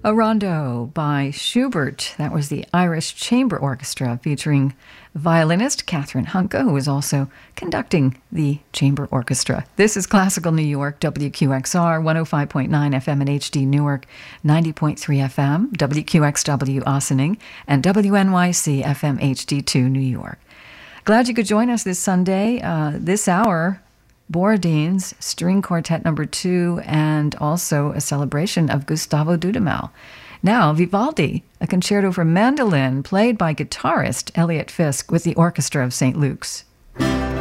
A rondo by Schubert. That was the Irish Chamber Orchestra featuring violinist Catherine Hunka, who is also conducting the chamber orchestra. This is Classical New York, WQXR, 105.9 FM in HD Newark, 90.3 FM, WQXW Ossining, and WNYC FM HD2 New York. Glad you could join us this Sunday. This hour, Borodin's String Quartet No. 2, and also a celebration of Gustavo Dudamel. Now, Vivaldi, a concerto for mandolin played by guitarist Elliot Fisk with the Orchestra of St. Luke's.